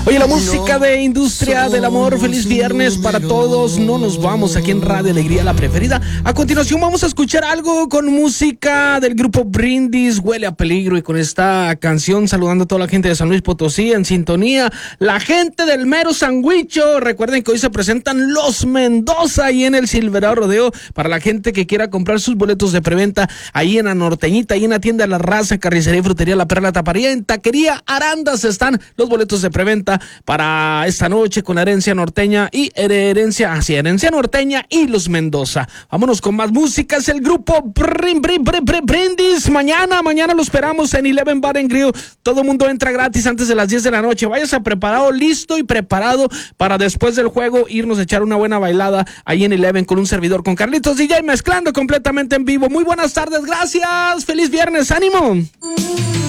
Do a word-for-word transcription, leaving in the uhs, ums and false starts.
Oye, la música de Industria del Amor, feliz viernes para todos. No nos vamos aquí en Radio Alegría, la preferida. A continuación vamos a escuchar algo con música del grupo Brindis, Huele a Peligro, y con esta canción saludando a toda la gente de San Luis Potosí en sintonía, la gente del Mero Sandwicho. Recuerden que hoy se presentan los Mendoza ahí en el Silverado Rodeo, para la gente que quiera comprar sus boletos de preventa ahí en la Norteñita, ahí en la tienda La Raza, Carnicería y Frutería La Perla Taparía, en Taquería Arandas están los boletos de preventa para esta noche con Herencia Norteña y Herencia, así, Herencia Norteña y los Mendoza. Vámonos con más música, es el grupo Brin, Brin, Brin, Brin, Brindis. Mañana, mañana lo esperamos en Eleven Bar and Grill. Todo mundo entra gratis antes de las diez de la noche. Váyase preparado, listo y preparado para después del juego irnos a echar una buena bailada ahí en Eleven con un servidor, con Carlitos D J, mezclando completamente en vivo. Muy buenas tardes, gracias, feliz viernes, ánimo.